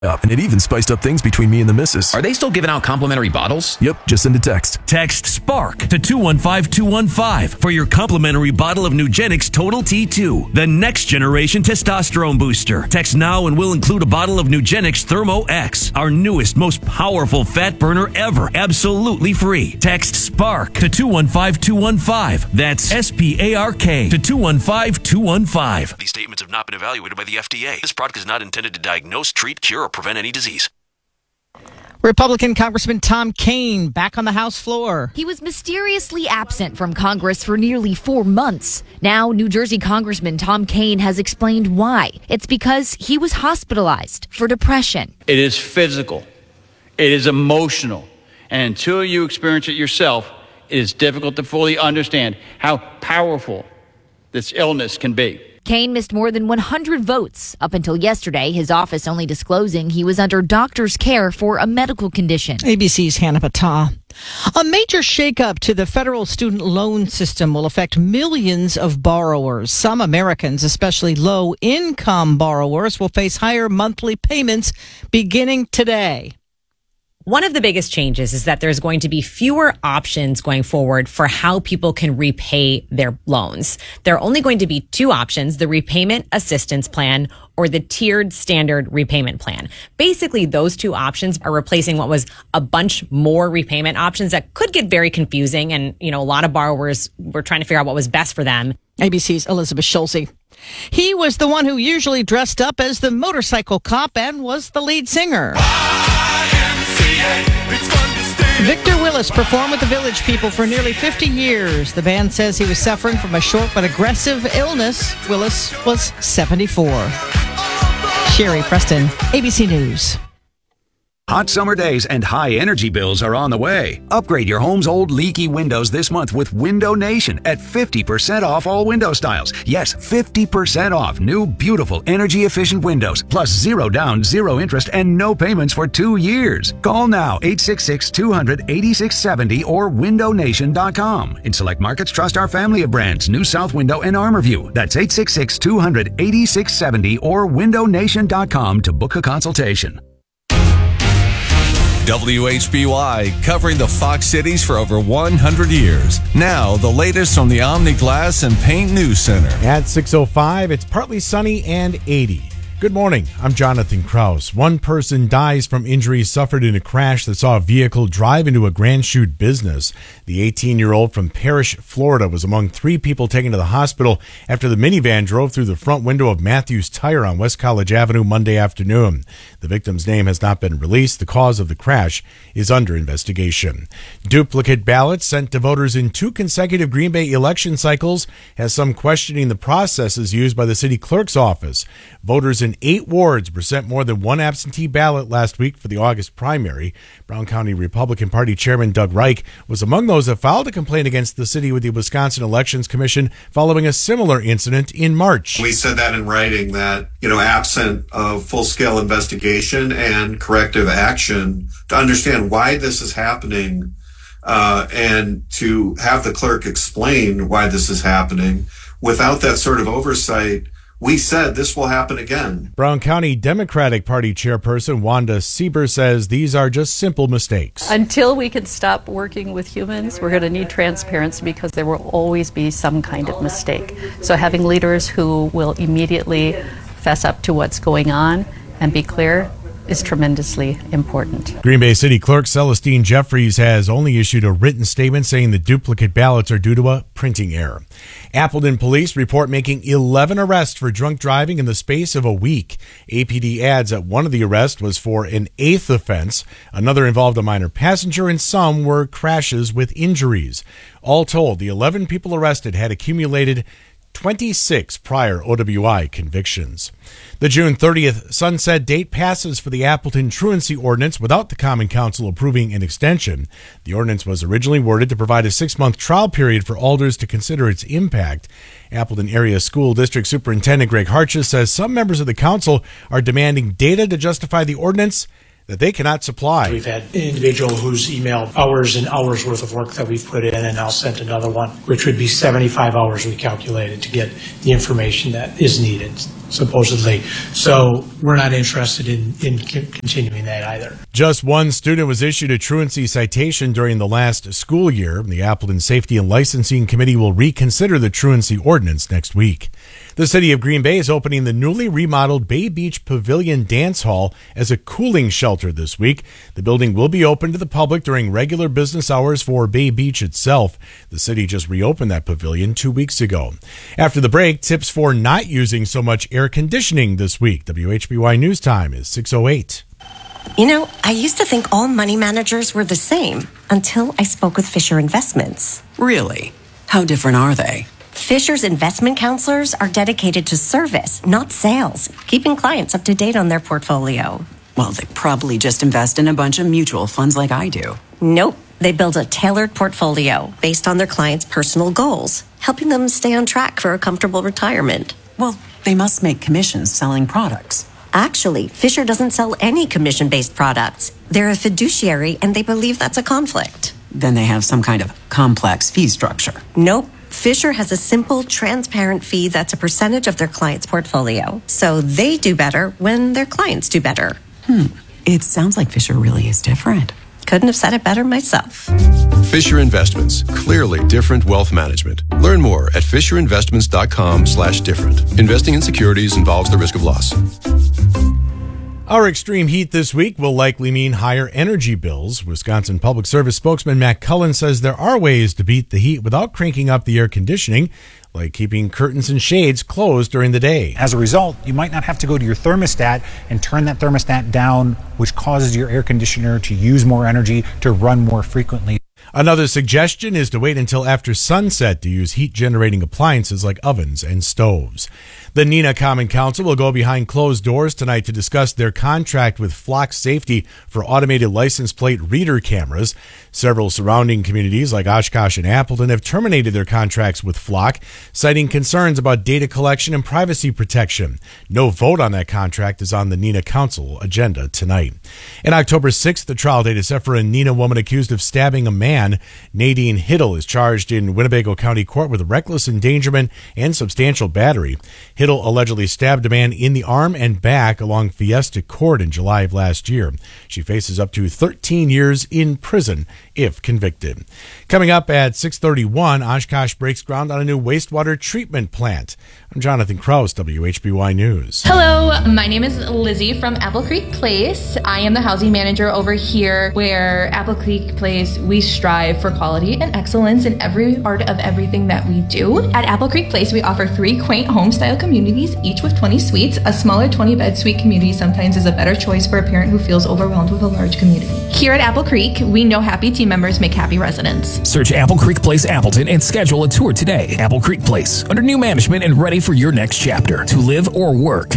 And it even spiced up things between me and the missus. Are they still giving out complimentary bottles? Yep, just send a text. Text SPARK to 215215 for your complimentary bottle of Nugenix Total T2, the next generation testosterone booster. Text now and we'll include a bottle of Nugenix Thermo X, our newest, most powerful fat burner ever, absolutely free. Text SPARK to 215215. That's SPARK to 215215. These statements have not been evaluated by the FDA. This product is not intended to diagnose, treat, cure, or prevent any disease. Republican Congressman Tom Kean back on the House floor. He was mysteriously absent from Congress for nearly 4 months. Now, New Jersey Congressman Tom Kean has explained why. It's because he was hospitalized for depression. It is physical. It is emotional. And until you experience it yourself, it is difficult to fully understand how powerful this illness can be. Kean missed more than 100 votes. Up until yesterday, his office only disclosing he was under doctor's care for a medical condition. ABC's Hannah Patah. A major shakeup to the federal student loan system will affect millions of borrowers. Some Americans, especially low-income borrowers, will face higher monthly payments beginning today. One of the biggest changes is that there's going to be fewer options going forward for how people can repay their loans. There are only going to be 2 options, the repayment assistance plan or the tiered standard repayment plan. Basically, those 2 options are replacing what was a bunch more repayment options that could get very confusing. And, a lot of borrowers were trying to figure out what was best for them. ABC's Elizabeth Schulze. He was the one who usually dressed up as the motorcycle cop and was the lead singer. Victor Willis performed with the Village People for nearly 50 years. The band says he was suffering from a short but aggressive illness. Willis was 74. Sherry Preston, ABC News. Hot summer days and high energy bills are on the way. Upgrade your home's old leaky windows this month with Window Nation at 50% off all window styles. Yes, 50% off new, beautiful, energy-efficient windows. Plus 0 down, 0 interest, and no payments for 2 years. Call now, 866-200-8670 or windownation.com. In select markets, trust our family of brands, New South Window and ArmorView. That's 866-200-8670 or windownation.com to book a consultation. WHBY, covering the Fox cities for over 100 years. Now, the latest from the Omni Glass and Paint News Center. At 6:05, it's partly sunny and 80. Good morning. I'm Jonathan Kraus. One person dies from injuries suffered in a crash that saw a vehicle drive into a Grand Chute business. The 18-year-old from Parrish, Florida, was among 3 people taken to the hospital after the minivan drove through the front window of Matthews Tire on West College Avenue Monday afternoon. The victim's name has not been released. The cause of the crash is under investigation. Duplicate ballots sent to voters in 2 consecutive Green Bay election cycles has some questioning the processes used by the city clerk's office. Voters in 8 wards were sent more than 1 absentee ballot last week for the August primary. Brown County Republican Party Chairman Doug Reich was among those that filed a complaint against the city with the Wisconsin Elections Commission following a similar incident in March. We said that in writing that, absent of full-scale investigation and corrective action to understand why this is happening and to have the clerk explain why this is happening. Without that sort of oversight, we said this will happen again. Brown County Democratic Party Chairperson Wanda Sieber says these are just simple mistakes. Until we can stop working with humans, we're going to need transparency because there will always be some kind of mistake. So having leaders who will immediately fess up to what's going on and be clear is tremendously important. Green Bay City Clerk Celestine Jeffries has only issued a written statement saying the duplicate ballots are due to a printing error. Appleton police report making 11 arrests for drunk driving in the space of a week. APD adds that one of the arrests was for an 8th offense. Another involved a minor passenger, and some were crashes with injuries. All told, the 11 people arrested had accumulated 26 prior OWI convictions. The June 30th sunset date passes for the Appleton Truancy Ordinance without the Common Council approving an extension. The ordinance was originally worded to provide a 6-month trial period for alders to consider its impact. Appleton Area School District Superintendent Greg Harches says some members of the council are demanding data to justify the ordinance that they cannot supply. We've had an individual who's emailed hours and hours worth of work that we've put in and now sent another one, which would be 75 hours we calculated to get the information that is needed, supposedly. So we're not interested in continuing that either. Just one student was issued a truancy citation during the last school year. The Appleton Safety and Licensing Committee will reconsider the truancy ordinance next week. The city of Green Bay is opening the newly remodeled Bay Beach Pavilion Dance Hall as a cooling shelter this week. The building will be open to the public during regular business hours for Bay Beach itself. The city just reopened that pavilion 2 weeks ago. After the break, tips for not using so much air conditioning this week. WHBY News Time is 6:08. You know, I used to think all money managers were the same until I spoke with Fisher Investments. Really? How different are they? Fisher's investment counselors are dedicated to service, not sales, keeping clients up to date on their portfolio. Well, they probably just invest in a bunch of mutual funds like I do. Nope. They build a tailored portfolio based on their clients' personal goals, helping them stay on track for a comfortable retirement. Well, they must make commissions selling products. Actually, Fisher doesn't sell any commission-based products. They're a fiduciary, and they believe that's a conflict. Then they have some kind of complex fee structure. Nope. Fisher has a simple, transparent fee that's a percentage of their client's portfolio. So they do better when their clients do better. It sounds like Fisher really is different. Couldn't have said it better myself. Fisher Investments. Clearly different wealth management. Learn more at fisherinvestments.com/different. Investing in securities involves the risk of loss. Our extreme heat this week will likely mean higher energy bills. Wisconsin Public Service spokesman Matt Cullen says there are ways to beat the heat without cranking up the air conditioning, like keeping curtains and shades closed during the day. As a result, you might not have to go to your thermostat and turn that thermostat down, which causes your air conditioner to use more energy to run more frequently. Another suggestion is to wait until after sunset to use heat-generating appliances like ovens and stoves. The Neenah Common Council will go behind closed doors tonight to discuss their contract with Flock Safety for automated license plate reader cameras. Several surrounding communities like Oshkosh and Appleton have terminated their contracts with Flock, citing concerns about data collection and privacy protection. No vote on that contract is on the Neenah Council agenda tonight. And October 6th, the trial date is set for a Neenah woman accused of stabbing a man. Nadine Hiddle is charged in Winnebago County Court with reckless endangerment and substantial battery. Hiddle allegedly stabbed a man in the arm and back along Fiesta Court in July of last year. She faces up to 13 years in prison if convicted. Coming up at 6:31, Oshkosh breaks ground on a new wastewater treatment plant. I'm Jonathan Kraus, WHBY News. Hello, my name is Lizzie from Apple Creek Place. I am the housing manager over here where Apple Creek Place, we strive for quality and excellence in every part of everything that we do. At Apple Creek Place, we offer 3 quaint home-style communities, each with 20 suites. A smaller 20-bed suite community sometimes is a better choice for a parent who feels overwhelmed with a large community. Here at Apple Creek, we know happy team members make happy residents. Search Apple Creek Place Appleton and schedule a tour today. Apple Creek Place, under new management and ready for your next chapter to live or work.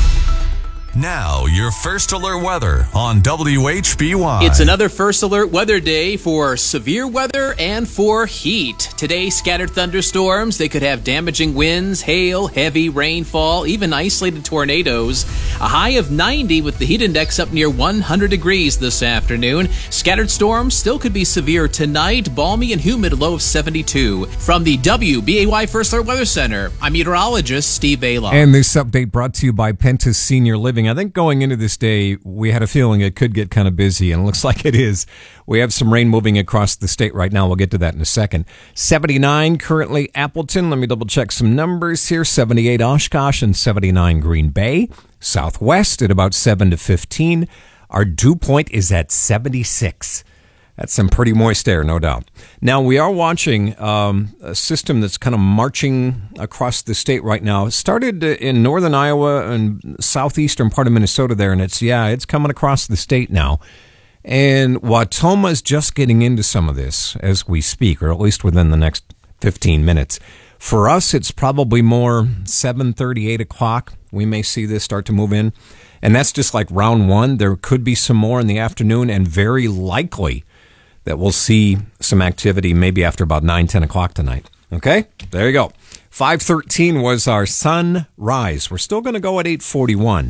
Now, your First Alert weather on WHBY. It's another First Alert weather day for severe weather and for heat. Today, scattered thunderstorms. They could have damaging winds, hail, heavy rainfall, even isolated tornadoes. A high of 90 with the heat index up near 100 degrees this afternoon. Scattered storms still could be severe tonight. Balmy and humid, low of 72. From the WBAY First Alert Weather Center, I'm meteorologist Steve Bailoff. And this update brought to you by Pentis Senior Living. I think going into this day, we had a feeling it could get kind of busy, and it looks like it is. We have some rain moving across the state right now. We'll get to that in a second. 79 currently Appleton. Let me double check some numbers here. 78 Oshkosh and 79 Green Bay. Southwest at about 7 to 15. Our dew point is at 76. That's some pretty moist air, no doubt. Now, we are watching a system that's kind of marching across the state right now. It started in northern Iowa and southeastern part of Minnesota there, and it's coming across the state now. And Watoma's just getting into some of this as we speak, or at least within the next 15 minutes. For us, it's probably more 7:30, 8 o'clock. We may see this start to move in. And that's just like round one. There could be some more in the afternoon, and very likely that we'll see some activity maybe after about 9, 10 o'clock tonight. Okay? There you go. 5:13 was our sunrise. We're still going to go at 8:41.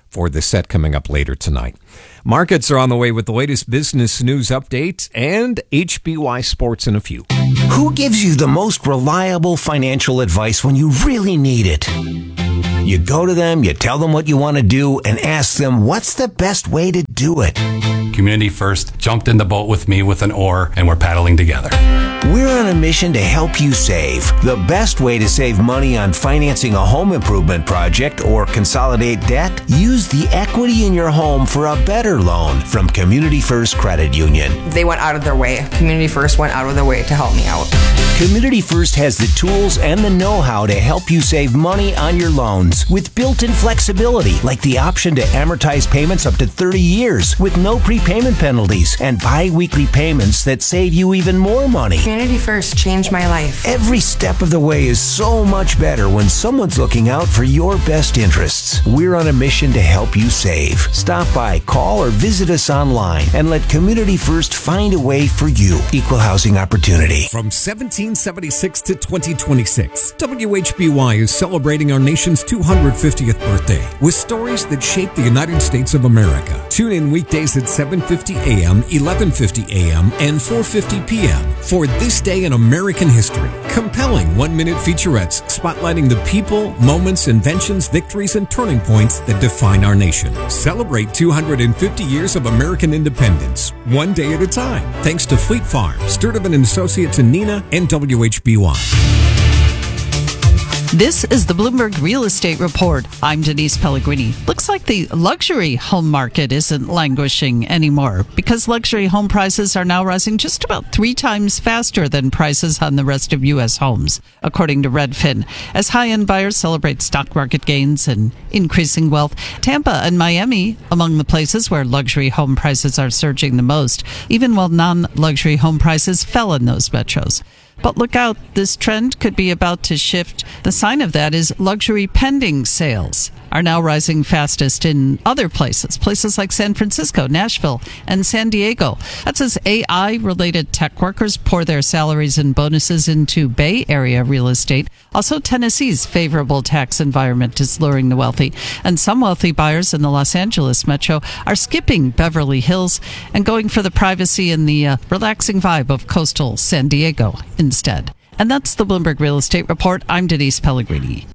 for the set coming up later tonight. Markets are on the way with the latest business news updates and HBY Sports in a few. Who gives you the most reliable financial advice when you really need it? You go to them, you tell them what you want to do, and ask them what's the best way to do it. Community First jumped in the boat with me with an oar, and we're paddling together. We're on a mission to help you save. The best way to save money on financing a home improvement project or consolidate debt? Use the equity in your home for a better loan from Community First Credit Union. They went out of their way. Community First went out of their way to help me out. Community First has the tools and the know-how to help you save money on your loans with built-in flexibility, like the option to amortize payments up to 30 years with no prepayment penalties and bi-weekly payments that save you even more money. Community First changed my life. Every step of the way is so much better when someone's looking out for your best interests. We're on a mission to help you save. Stop by, call, or visit us online and let Community First find a way for you. Equal housing opportunity. From 1776 to 2026, WHBY is celebrating our nation's 250th birthday with stories that shape the United States of America. Tune in weekdays at 7:50 a.m., 11:50 a.m., and 4:50 p.m. for This Day in American History. Compelling one-minute featurettes spotlighting the people, moments, inventions, victories, and turning points that define our nation. Celebrate 250 years of American independence, one day at a time. Thanks to Fleet Farm, Sturtevant & Associates in Neenah, and WHBY. This is the Bloomberg Real Estate Report. I'm Denise Pellegrini. Looks like the luxury home market isn't languishing anymore because luxury home prices are now rising just about 3 times faster than prices on the rest of U.S. homes, according to Redfin. As high-end buyers celebrate stock market gains and increasing wealth, Tampa and Miami among the places where luxury home prices are surging the most, even while non-luxury home prices fell in those metros. But look out, this trend could be about to shift. The sign of that is luxury pending sales are now rising fastest in other places like San Francisco, Nashville, and San Diego. That's as AI-related tech workers pour their salaries and bonuses into Bay Area real estate. Also, Tennessee's favorable tax environment is luring the wealthy, and some wealthy buyers in the Los Angeles metro are skipping Beverly Hills and going for the privacy and the relaxing vibe of coastal San Diego instead. And that's the Bloomberg Real Estate Report. I'm Denise Pellegrini.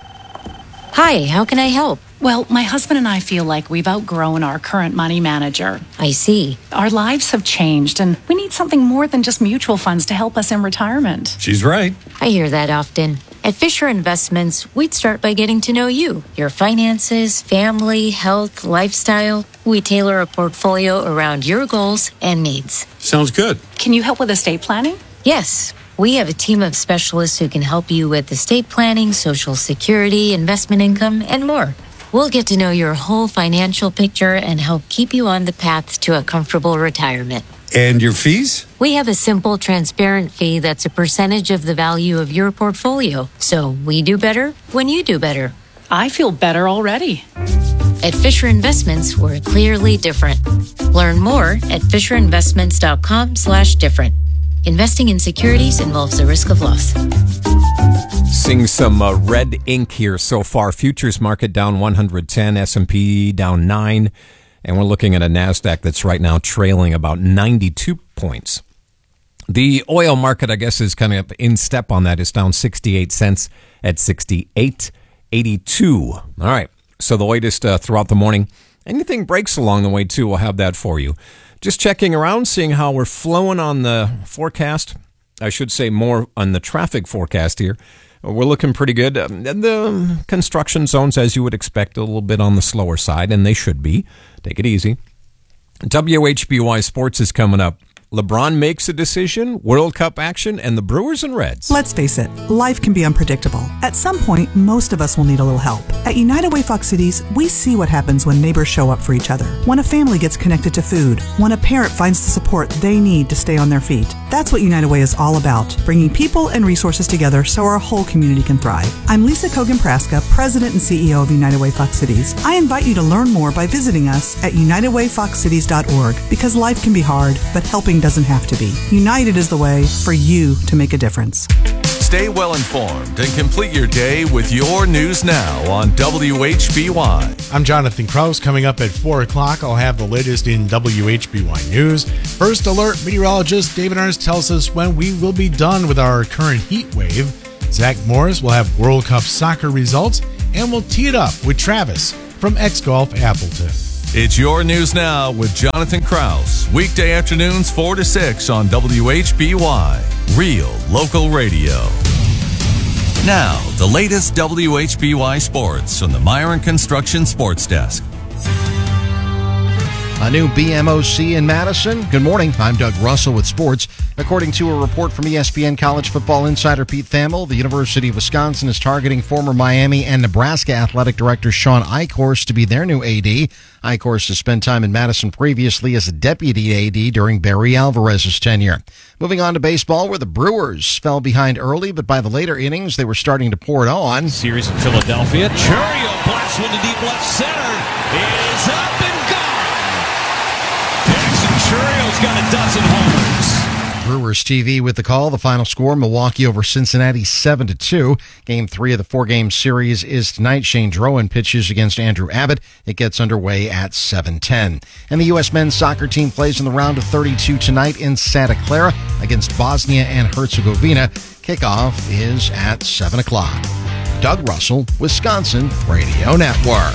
Hi, how can I help? Well, my husband and I feel like we've outgrown our current money manager. I see. Our lives have changed, and we need something more than just mutual funds to help us in retirement. She's right. I hear that often. At Fisher Investments, we'd start by getting to know you, your finances, family, health, lifestyle. We tailor a portfolio around your goals and needs. Sounds good. Can you help with estate planning? Yes. We have a team of specialists who can help you with estate planning, Social Security, investment income, and more. We'll get to know your whole financial picture and help keep you on the path to a comfortable retirement. And your fees? We have a simple, transparent fee that's a percentage of the value of your portfolio. So we do better when you do better. I feel better already. At Fisher Investments, we're clearly different. Learn more at FisherInvestments.com/different. Investing in securities involves the risk of loss. Seeing some red ink here so far. Futures market down 110, S&P down 9, and we're looking at a NASDAQ that's right now trailing about 92 points. The oil market, I guess, is kind of in step on that. It's down 68 cents at 68.82. All right, so the latest throughout the morning. Anything breaks along the way, too, we'll have that for you. Just checking around, seeing how we're flowing on the forecast. I should say more on the traffic forecast here. We're looking pretty good. The construction zones, as you would expect, a little bit on the slower side, and they should be. Take it easy. WHBY Sports is coming up. LeBron makes a decision, World Cup action, and the Brewers and Reds. Let's face it, life can be unpredictable. At some point, most of us will need a little help. At United Way Fox Cities, we see what happens when neighbors show up for each other. When a family gets connected to food. When a parent finds the support they need to stay on their feet. That's what United Way is all about, bringing people and resources together so our whole community can thrive. I'm Lisa Kogan-Praska, President and CEO of United Way Fox Cities. I invite you to learn more by visiting us at UnitedWayFoxCities.org because life can be hard, but helping doesn't have to be. United is the way for you to make a difference. Stay well informed and complete your day with your News Now on WHBY. I'm Jonathan Krause. Coming up at 4 o'clock, I'll have the latest in WHBY News. First alert, meteorologist David Arns tells us when we will be done with our current heat wave. Zach Morris will have World Cup soccer results, and we'll tee it up with Travis from X-Golf Appleton. It's your News Now with Jonathan Krause. Weekday afternoons 4 to 6 on WHBY. Real local radio. Now, the latest WHBY sports from the Myron Construction Sports Desk. A new BMOC in Madison. Good morning. I'm Doug Russell with sports. According to a report from ESPN college football insider Pete Thamel, the University of Wisconsin is targeting former Miami and Nebraska athletic director Sean Eichhorst to be their new AD. Eichhorst has spent time in Madison previously as a deputy AD during Barry Alvarez's tenure. Moving on to baseball, where the Brewers fell behind early, but by the later innings, they were starting to pour it on. Series in Philadelphia. Chourio blasts one to deep left center. It is up and gone. Jackson Chourio's got a dozen homers. Brewers TV with the call. The final score, Milwaukee over Cincinnati 7-2. Game 3 of the 4-game series is tonight. Shane Drowan pitches against Andrew Abbott. It gets underway at 7:10. And the U.S. men's soccer team plays in the round of 32 tonight in Santa Clara against Bosnia and Herzegovina. Kickoff is at 7 o'clock. Doug Russell, Wisconsin Radio Network.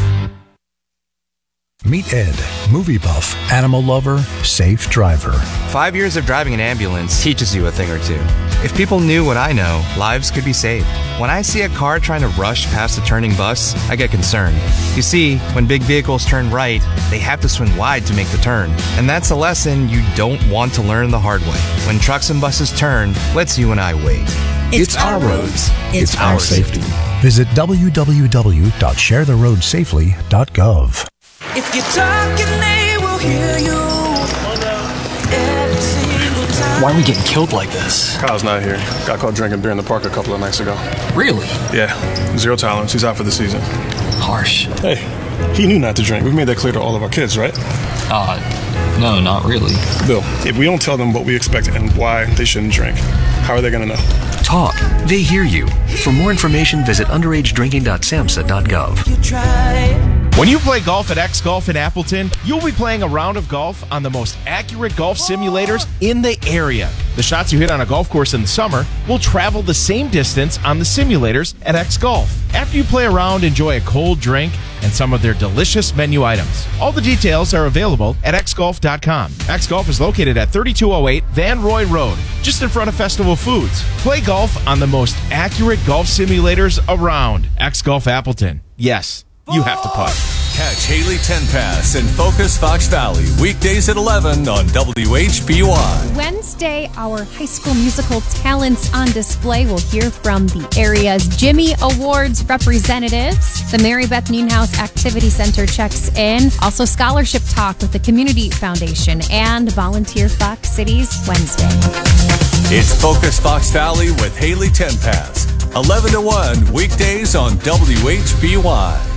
Meet Ed, movie buff, animal lover, safe driver. 5 years of driving an ambulance teaches you a thing or two. If people knew what I know, lives could be saved. When I see a car trying to rush past a turning bus, I get concerned. You see, when big vehicles turn right, they have to swing wide to make the turn. And that's a lesson you don't want to learn the hard way. When trucks and buses turn, let's you and I wait. It's our roads. It's our safety. Visit www.sharetheroadsafely.gov. If you're talking, they will hear you. Every single time. Why are we getting killed like this? Kyle's not here. Got caught drinking beer in the park a couple of nights ago. Really? Yeah. 0 tolerance. He's out for the season. Harsh. Hey, he knew not to drink. We've made that clear to all of our kids, right? No, not really. Bill, if we don't tell them what we expect and why they shouldn't drink, how are they going to know? Talk. They hear you. For more information, visit underagedrinking.samhsa.gov. You try. When you play golf at X Golf in Appleton, you'll be playing a round of golf on the most accurate golf simulators in the area. The shots you hit on a golf course in the summer will travel the same distance on the simulators at X Golf. After you play around, enjoy a cold drink and some of their delicious menu items. All the details are available at xgolf.com. X Golf is located at 3208 Van Roy Road, just in front of Festival Foods. Play golf on the most accurate golf simulators around. X Golf Appleton. Yes, you have to putt. Catch Haley Tenpass and Focus Fox Valley weekdays at 11 on WHBY. Wednesday, our high school musical talents on display. We'll hear from the area's Jimmy Awards representatives. The Mary Beth Nienhuis Activity Center checks in. Also, scholarship talk with the Community Foundation and Volunteer Fox Cities Wednesday. It's Focus Fox Valley with Haley Tenpass. 11 to 1 weekdays on WHBY.